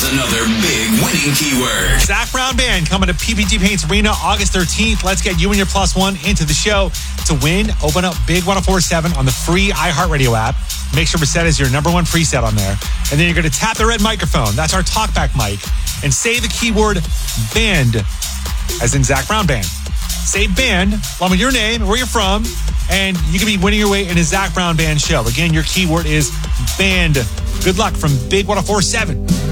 Here's another big winning keyword. Zac Brown Band coming to PPG Paints Arena August 13th. Let's get you and your plus one into the show. To win, open up Big 104.7 on the free iHeartRadio app. Make sure Reset is your number one preset on there. And then you're going to tap the red microphone. That's our talkback mic. And say the keyword band, as in Zac Brown Band. Say band, along with your name, where you're from, and you can be winning your way in a Zac Brown Band show. Again, your keyword is band. Good luck from Big 104.7.